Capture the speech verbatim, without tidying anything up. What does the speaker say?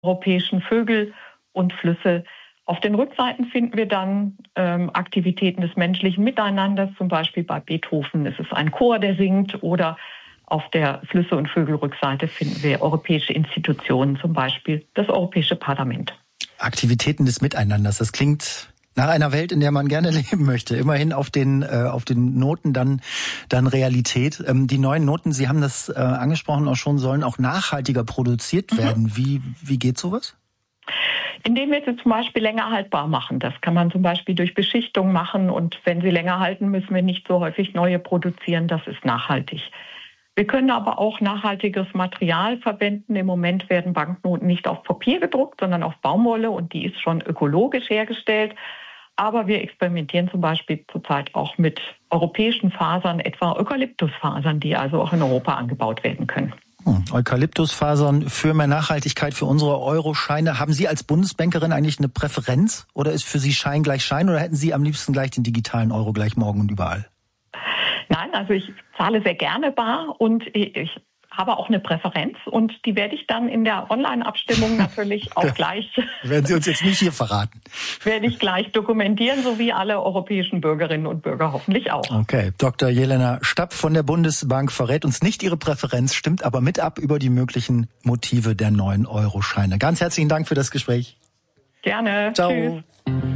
europäischen Vögel und Flüsse. Auf den Rückseiten finden wir dann ähm, Aktivitäten des menschlichen Miteinanders, zum Beispiel bei Beethoven ist es ein Chor, der singt, oder auf der Flüsse- und Vögelrückseite finden wir europäische Institutionen, zum Beispiel das Europäische Parlament. Aktivitäten des Miteinanders, das klingt nach einer Welt, in der man gerne leben möchte. Immerhin auf den äh, auf den Noten dann dann Realität. Ähm, die neuen Noten, Sie haben das äh, angesprochen auch schon, sollen auch nachhaltiger produziert werden. Mhm. Wie wie geht sowas? Indem wir sie zum Beispiel länger haltbar machen. Das kann man zum Beispiel durch Beschichtung machen. Und wenn sie länger halten, müssen wir nicht so häufig neue produzieren. Das ist nachhaltig. Wir können aber auch nachhaltiges Material verwenden. Im Moment werden Banknoten nicht auf Papier gedruckt, sondern auf Baumwolle. Und die ist schon ökologisch hergestellt. Aber wir experimentieren zum Beispiel zurzeit auch mit europäischen Fasern, etwa Eukalyptusfasern, die also auch in Europa angebaut werden können. Hm, Eukalyptusfasern für mehr Nachhaltigkeit für unsere Euroscheine. Haben Sie als Bundesbankerin eigentlich eine Präferenz? Oder ist für Sie Schein gleich Schein? Oder hätten Sie am liebsten gleich den digitalen Euro gleich morgen und überall? Nein, also ich zahle sehr gerne bar und ich habe auch eine Präferenz und die werde ich dann in der Online-Abstimmung natürlich auch gleich... Werden Sie uns jetzt nicht hier verraten. Werde ich gleich dokumentieren, so wie alle europäischen Bürgerinnen und Bürger hoffentlich auch. Okay, Doktor Jelena Stapp von der Bundesbank verrät uns nicht ihre Präferenz, stimmt aber mit ab über die möglichen Motive der neuen Euroscheine. Ganz herzlichen Dank für das Gespräch. Gerne. Ciao. Tschüss.